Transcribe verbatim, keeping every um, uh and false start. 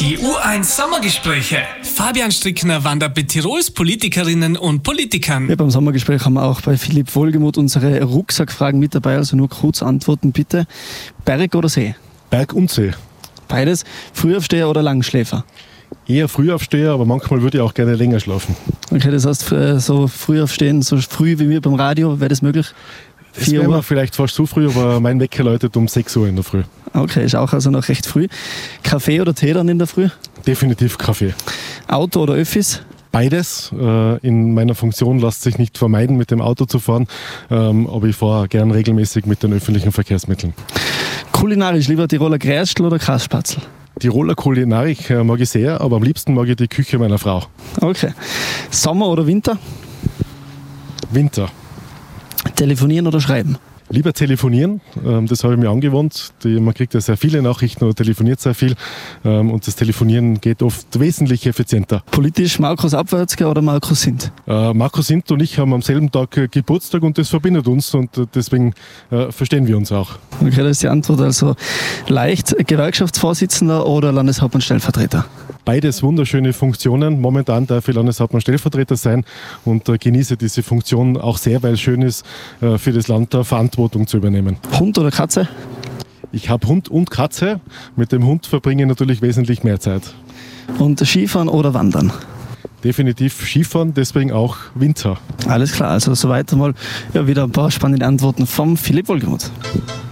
Die U eins Sommergespräche. Fabian Strickner wandert bei Tirols Politikerinnen und Politikern. Ja, beim Sommergespräch haben wir auch bei Philipp Wohlgemuth unsere Rucksackfragen mit dabei, also nur kurz antworten bitte. Berg oder See? Berg und See. Beides. Frühaufsteher oder Langschläfer? Eher Frühaufsteher, aber manchmal würde ich auch gerne länger schlafen. Okay, das heißt, äh, so früh aufstehen, so früh wie wir beim Radio, wäre das möglich? Das wäre mir vielleicht fast zu früh, aber mein Wecker läutet um sechs Uhr in der Früh. Okay, ist auch also noch recht früh. Kaffee oder Tee dann in der Früh? Definitiv Kaffee. Auto oder Öffis? Beides. In meiner Funktion lässt sich nicht vermeiden, mit dem Auto zu fahren, aber ich fahre gern regelmäßig mit den öffentlichen Verkehrsmitteln. Kulinarisch lieber Tiroler Grästl oder Kasspatzel? Tiroler Kulinarik mag ich sehr, aber am liebsten mag ich die Küche meiner Frau. Okay. Sommer oder Winter? Winter. Telefonieren oder schreiben? Lieber telefonieren, das habe ich mir angewohnt. Man kriegt ja sehr viele Nachrichten oder telefoniert sehr viel und das Telefonieren geht oft wesentlich effizienter. Politisch Markus Abwärtsger oder Markus Sindt? Markus Sindt und ich haben am selben Tag Geburtstag und das verbindet uns und deswegen verstehen wir uns auch. Okay, das ist die Antwort also leicht. Gewerkschaftsvorsitzender oder Landeshauptmann-Stellvertreter? Beides wunderschöne Funktionen. Momentan darf ich Landeshauptmann-Stellvertreter sein und äh, genieße diese Funktion auch sehr, weil es schön ist, äh, für das Land äh, Verantwortung zu übernehmen. Hund oder Katze? Ich habe Hund und Katze. Mit dem Hund verbringe ich natürlich wesentlich mehr Zeit. Und Skifahren oder Wandern? Definitiv Skifahren, deswegen auch Winter. Alles klar, also soweit einmal ja, wieder ein paar spannende Antworten vom Philipp Wohlgemuth.